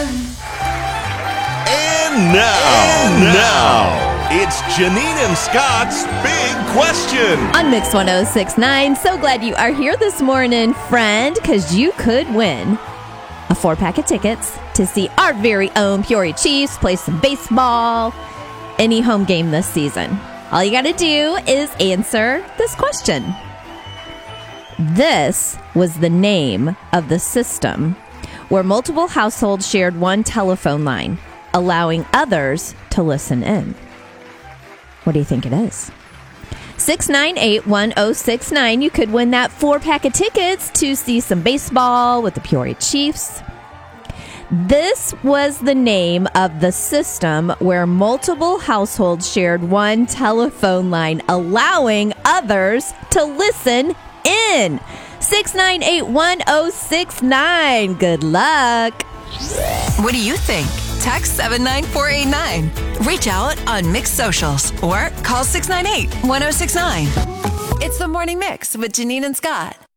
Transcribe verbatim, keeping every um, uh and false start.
And now, and now, it's Janine and Scott's Big Question. On Mix one oh six point nine, so glad you are here this morning, friend, because you could win a four-pack of tickets to see our very own Peoria Chiefs play some baseball any home game this season. All you got to do is answer this question. This was the name of the system where multiple households shared one telephone line, allowing others to listen in. What do you think it is? six nine eight, one oh six nine. You could win that four-pack of tickets to see some baseball with the Peoria Chiefs. This was the name of the system where multiple households shared one telephone line, allowing others to listen in. six nine eight, one oh six nine. Good luck. What do you think? Text seven nine four eight nine. Reach out on Mix Socials or call six nine eight, one oh six nine. It's the Morning Mix with Janine and Scott.